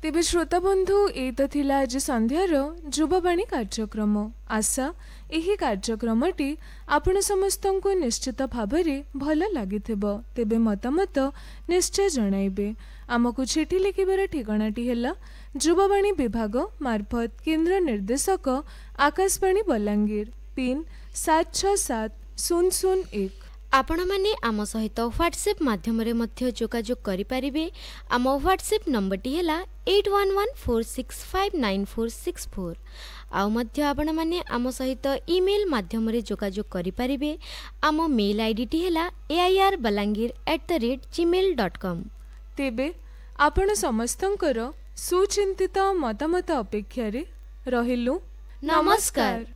तेबे श्रोता बंधु ये तो थिला आज संध्यार युववाणी कार्यक्रम। आशा यही कार्यक्रमटी आपण समस्त को निश्चित भाव भल लगी। तेबे मतामत निश्चय जनइबे। आमको चिठी लिखिबार ठिकानाटी है युववाणी विभाग मार्फत केंद्र निर्देशक आकाशवाणी बलांगीर पिन 767001। आपण माने आम सहित व्हाट्सएप माध्यम रे मध्य जोगाजोग करि परिबे। आम व्हाट्सएप नंबरटी है 8114659464। आउ मध्य आपण माने आम सहित ईमेल माध्यम रे जोगाजोग करि परिबे। आम मेल आईडी टी है air.balangir@gmail.com। तेबे आपण समस्तंकर सुचिंतित मतामत अपेक्षा रे रहिलु। नमस्कार।